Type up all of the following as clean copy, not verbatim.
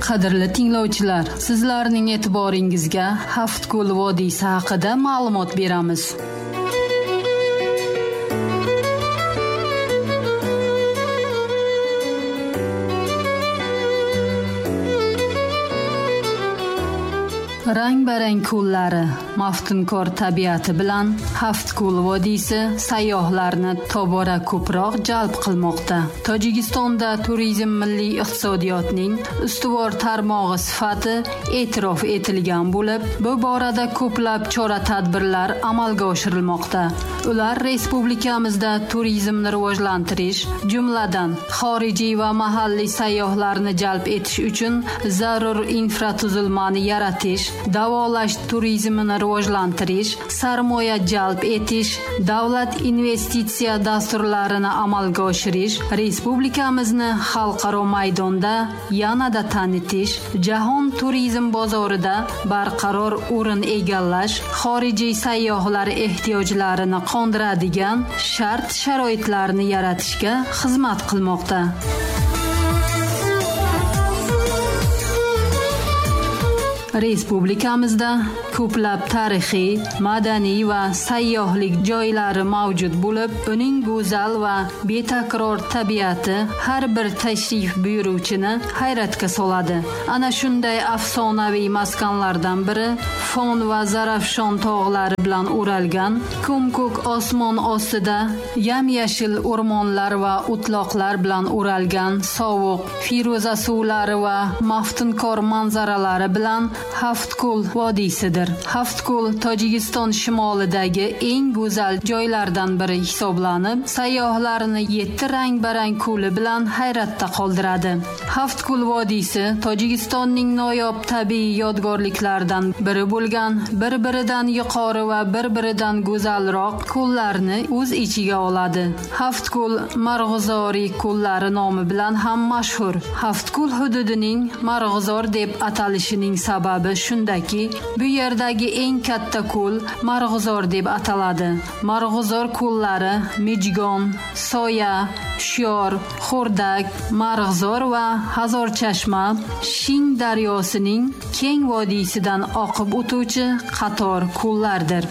Qadrli tinglovchilar, sizlarning e'tiboringizga Haftko'l vodiysi haqida ma'lumot beramiz. Rang-barang ko'llari, maftunkor tabiati bilan Haftko'l vodiysi sayyohlarni tobora ko'proq jalb qilmoqda. Tojikistonda turizm milliy iqtisodiyotning ustuvor tarmog'i sifati e'tirof etilgan bo'lib, bu borada ko'plab chora-tadbirlar amalga oshirilmoqda. Ular respublikamizda turizmni rivojlantirish, jumladan xorijiy va mahalliy sayyohlarni jalb etish uchun zarur infratuzilmani yaratish, davolash turizmini rivojlantirish, sarmoya jalb etish, davlat investitsiya dasturlarini amalga oshirish, respublikamizni xalqaro maydonda yanada tanitish, jahon turizm bozorida barqaror o'rin egallash, xorijiy sayyohlar ehtiyojlarini qondiradigan shart-sharoitlarni yaratishga xizmat qilmoqda. Respublikamizda ko'plab tarixiy, madaniy va sayyohlik joylari mavjud bo'lib, uning go'zal va betakror tabiati har bir tashrif buyuruvchini hayratga soladi. Ana shunday afsonaviy maskanlardan biri Fon va Zarafshon tog'lari bilan o'ralgan, ko'm-ko'k osmon ostida yam-yashil o'rmonlar va o'tloqlar bilan o'ralgan sovuq Firuza suvlari va maftunkor manzaralari bilan Haftko'l vodiysidir. Haftko'l Tojikiston shimolidagi eng go'zal joylardan biri hisoblanib, sayyohlarni 7 rang-barang ko'li bilan hayratda qoldiradi. Haftko'l vodiysi Tojikistonning noyob tabiiy yodgorliklaridan biri bo'lgan, bir-biridan yuqori va bir-biridan go'zalroq ko'llarni o'z ichiga oladi. Haftko'l Marg'uzoriy ko'llari nomi bilan ham mashhur. Haftko'l hududining Marg'uzor deb atalishining sababi shundaki, bu yerdagi eng katta ko'l Marg'uzor deb ataladi. Marg'uzor ko'llari Mijgon, Soya, Hushyor, Xo'rdak, Marg'uzor va Hazorchashma Shing daryosining keng vodiysidan oqib o'tuvchi qator ko'llardir.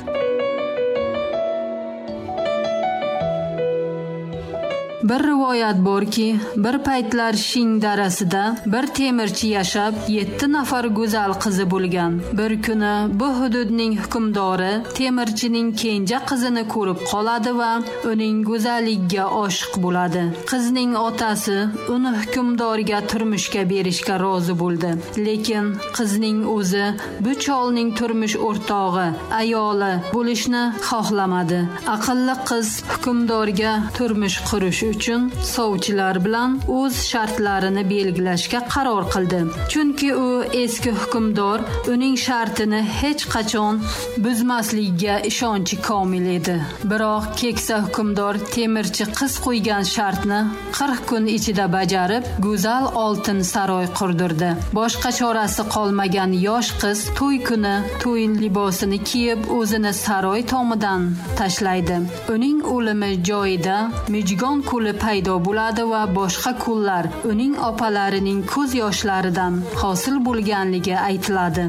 Bir rivoyat borki, bir paytlar Shing darasida bir temirchi yashab, 7 nafar go'zal qizi bo'lgan. Bir kuni bu hududning hukmdori temirchining kenja qizini ko'rib qoladi va uning go'zalligiga oshiq bo'ladi. Qizning otasi uni hukmdorga turmushga berishga rozi bo'ldi. Lekin qizning o'zi bu cholning turmush o'rtog'i, ayoli bo'lishni xohlamadi. Aqlli qiz hukmdorga turmush qurish uchun sovchilar bilan o'z shartlarini belgilashga qaror qildi. Chunki u eski hukmdor uning shartini hech qachon buzmasligiga ishonchi komil edi. Biroq keksa hukmdor temirchi qiz qo'ygan shartni 40 kun ichida bajarib, go'zal oltin saroy qurdirdi. Boshqa chorasi qolmagan yosh qiz to'y kuni to'y libosini kiyib o'zini saroy tomidan tashlaydi. Uning o'limi joyida Mijgon ko'li paydo bo'ladi va boshqa ko'llar uning opalarining ko'z yoshlaridan hosil bo'lganligi aytiladi.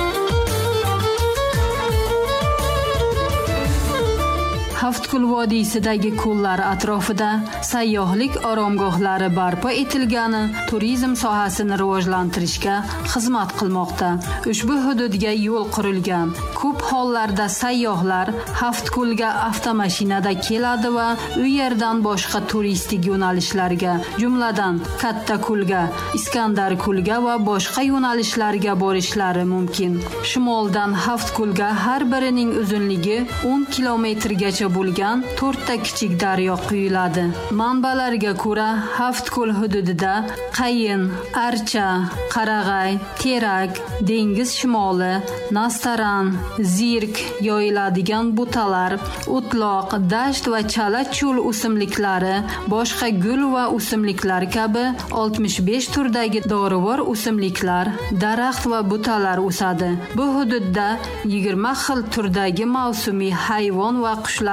Haftko'l vodiysidagi ko'llar atrofida sayyohlik oromgohlari barpo etilgani turizm sohasini rivojlantirishga xizmat qilmoqda. Ushbu hududga yo'l qurilgan. Ko'p hollarda sayyohlar Haftko'lga avtomashinada keladi va u yerdan boshqa turistik yo'nalishlarga, jumladan Katta ko'lga, Iskandar ko'lga va boshqa yo'nalishlarga borishlari mumkin. Shimoldan Haftko'lga har birining uzunligi 10 kilometrgacha bo'lgan 4 ta kichik daryo quyiladi. Manbalarga ko'ra, Haftko'l hududida Qayin, Archa, Qarag'ay, Terak, dengiz shimoli, Nastaran, Zirk yoyiladigan butalar, o'tloq, dasht va chala cho'l o'simliklari, boshqa gul va o'simliklar kabi 65 turdagi dorivor o'simliklar, daraxt va butalar o'sadi. Bu hududda 20 xil turdagi mavsumiy hayvon va qushlar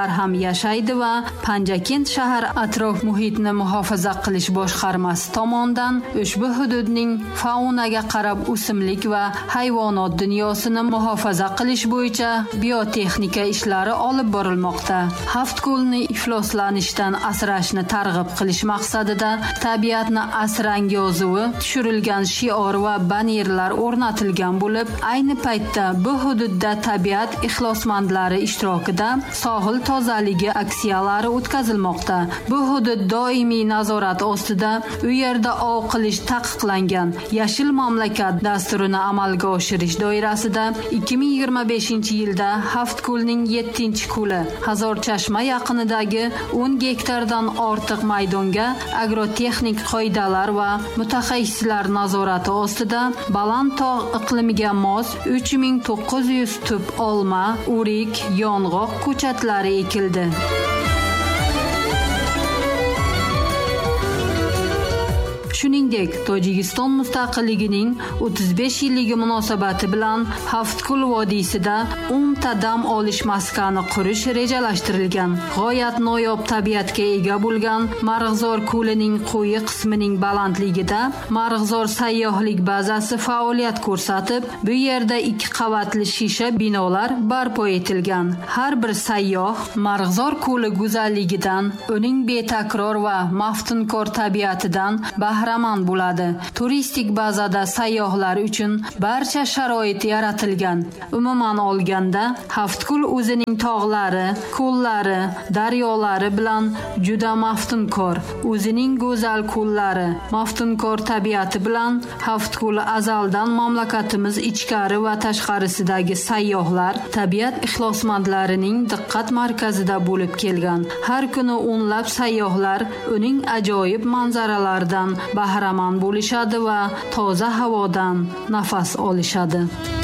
ham yashaydi va Panjakent shahar atrof muhitni muhofaza qilish boshqarmasi tomonidan ushbu hududning faunaga qarab o'simlik va hayvonot dunyosini muhofaza qilish bo'yicha biotexnika ishlari olib borilmoqda. Haftko'lni ifloslanishdan asrashni targ'ib qilish maqsadida tabiatni asrang yozuvi tushirilgan shior va banerlar o'rnatilgan bo'lib, ayni paytda bu hududda tabiat ixlosmandlari ishtirokida sohil tozaligi aksiyalari o'tkazilmoqda. Bu hudud doimiy nazorat ostida, u yerda ov qilish taqiqlangan. Yashil mamlakat dasturini amalga oshirish doirasida 2025-yilda Haftko'lning 7-ko'li Hazorchashma yaqinidagi 10 gektardan ortiq maydonga agrotexnik qoidalar va mutaxassislar nazorati ostida baland tog' iqlimiga mos 3900 tup olma, o'rik, yong'oq ko'chatlari ekildi. Shuningdek, Tojikiston mustaqilligining 35 yilligi munosabati bilan Haftko'l vodiysida 10 ta dam olish maskani qurish rejalashtirilgan. G'oyat noyob tabiatga ega bo'lgan Marg'zor ko'lining quyi qismining balandligida Marg'zor sayyohlik bazasi faoliyat ko'rsatib, bu yerda 2 qavatli shisha binolar barpo etilgan. Har bir sayyoh Marg'zor ko'li go'zalligidan, uning betakror va maftunkor tabiatidan bahramand bo'ladi. Turistik bazada sayyohlar uchun barcha sharoit yaratilgan. Umuman olganda, Haftko'l o'zining tog'lari, ko'llari, daryolari bilan juda maftunkor. O'zining go'zal ko'llari, maftunkor tabiati bilan Haftko'l azaldan mamlakatimiz ichkari va tashqarisidagi sayyohlar, tabiat ixlosmandlarining diqqat markazida bo'lib kelgan. Har kuni o'nlab sayyohlar uning ajoyib manzaralaridan bahramand bo'lishadi va toza havodan nafas olishadi.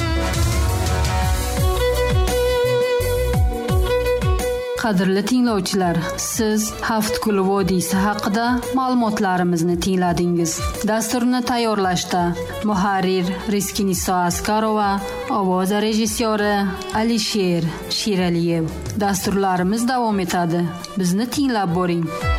Qadrli tinglovchilar, siz Haftko'l vodiysi haqida ma'lumotlarimizni tingladingiz. Dasturni tayyorlashda muharrir Rizkiniso Askarova, ovoz rejissyori Alisher Shiraliyev. Dasturlarimiz davom etadi. Bizni tinglab boring.